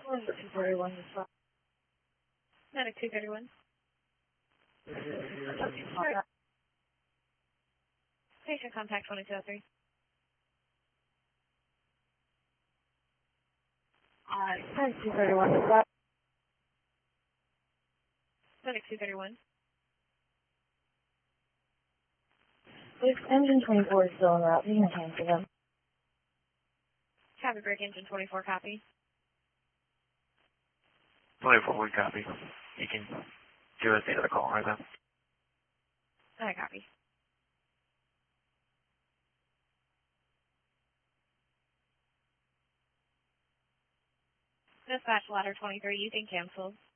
231 is fine. Medic 231. Patient contact 2203. Medic 231 is fine. Medic 231. If engine 24 is still en route, you can cancel them. Copy break engine 24, copy. 24 would copy. You can do us the other call right now. I copy. Dispatch ladder 23, you can cancel.